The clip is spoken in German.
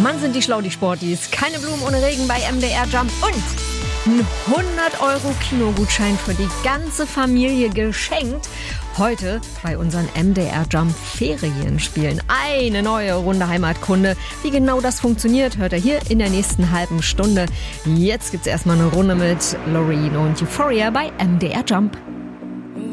Mann, sind die schlau, die Sportis. Keine Blumen ohne Regen bei MDR Jump und ein 100-Euro-Kinogutschein für die ganze Familie geschenkt. Heute bei unseren MDR Jump Ferienspielen. Eine neue Runde Heimatkunde. Wie genau das funktioniert, hört ihr hier in der nächsten halben Stunde. Jetzt gibt's erstmal eine Runde mit Loreen und Euphoria bei MDR Jump.